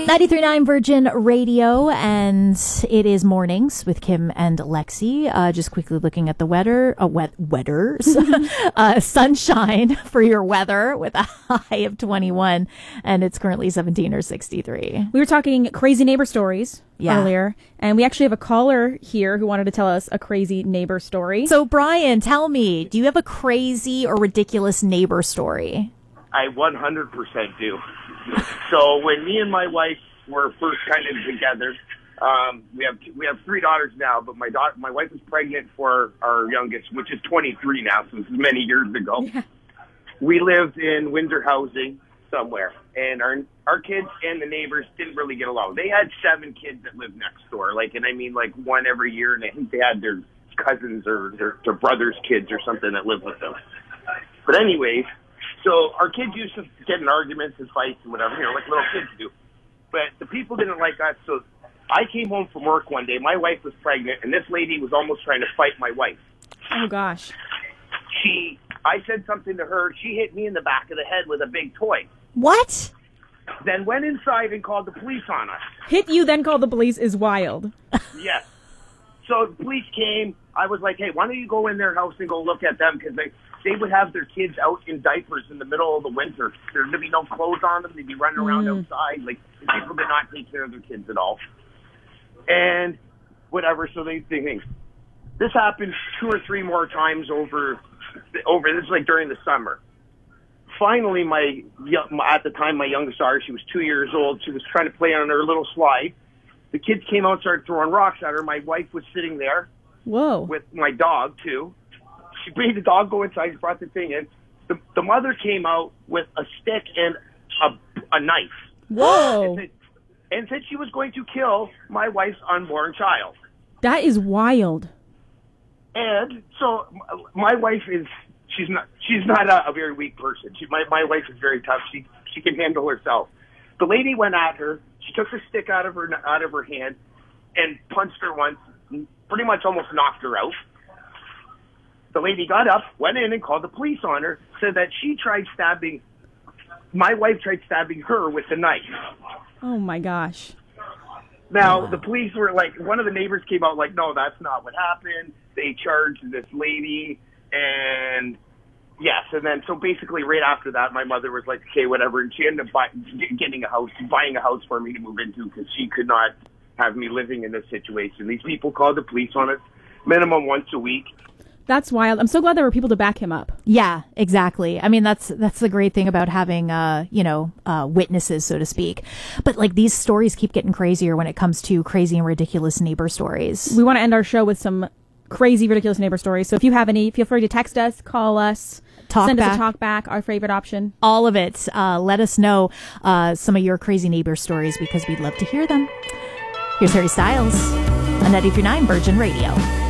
93.9 Virgin Radio, and it is mornings with Kim and Lexi. Just quickly looking at the sunshine for your weather with a high of 21, and it's currently 17 or 63. We were talking crazy neighbor stories earlier, and we actually have a caller here who wanted to tell us a crazy neighbor story. So, Brian, tell me, do you have a crazy or ridiculous neighbor story? I 100% do. So when me and my wife were first kind of together, we have three daughters now, but my wife was pregnant for our youngest, which is 23 now, so this is many years ago. Yeah. We lived in Windsor housing somewhere, and our kids and the neighbors didn't really get along. They had 7 kids that lived next door, like one every year, and I think they had their cousins or their brother's kids or something that lived with them. But anyways, so our kids used to get in arguments and fights and whatever, like little kids do. But the people didn't like us, so I came home from work one day. My wife was pregnant, and this lady was almost trying to fight my wife. Oh, gosh. I said something to her. She hit me in the back of the head with a big toy. What? Then went inside and called the police on us. Hit you, then called the police is wild. Yes. So the police came. I was like, hey, why don't you go in their house and go look at them? Because they would have their kids out in diapers in the middle of the winter. There'd be no clothes on them. They'd be running around outside. Like, people did not take care of their kids at all. And whatever, so they think. This happened 2 or 3 more times over this is like during the summer. Finally, at the time, my youngest daughter, she was 2 years old. She was trying to play on her little slide. The kids came out and started throwing rocks at her. My wife was sitting there. Whoa. With my dog, too. She made the dog go inside. She brought the thing in. The mother came out with a stick and a knife. Whoa. And said she was going to kill my wife's unborn child. That is wild. And so my wife she's not a very weak person. My wife is very tough. She can handle herself. The lady went at her. She took the stick out of her hand and punched her once, pretty much almost knocked her out. The lady got up, went in and called the police on her, said that my wife tried stabbing her with the knife. Oh my gosh. Now, the police were like, one of the neighbors came out like, no, that's not what happened. They charged this lady, and yes. And then, so basically right after that, my mother was like, okay, whatever. And she ended up buying a house for me to move into because she could not have me living in this situation. These people called the police on us minimum once a week. That's wild. I'm so glad there were people to back him up. Yeah, exactly. I mean, that's the great thing about having, witnesses, so to speak. But like these stories keep getting crazier when it comes to crazy and ridiculous neighbor stories. We want to end our show with some crazy, ridiculous neighbor stories. So if you have any, feel free to text us, call us, send us a talk back, our favorite option. All of it. Let us know some of your crazy neighbor stories because we'd love to hear them. Here's Harry Styles on 93.9 Virgin Radio.